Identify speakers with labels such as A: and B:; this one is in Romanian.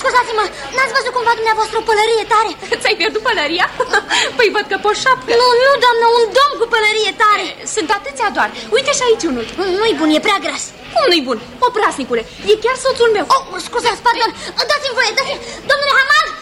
A: Scuzați-mă, n-ați văzut cumva dumneavoastră o pălărie tare?
B: Ți-ai pierdut pălăria? Păi văd că pe o șapcă.
A: Nu, doamnă, un domn cu pălărie tare.
B: Sunt atâția doar. Uite și aici unul.
A: Nu-i bun, e prea gras.
B: Cum nu-i bun? Oprasnicule, e chiar soțul meu.
A: Scuzați, pardon, dați-mi voie, dați-mi. Domnule Hamal,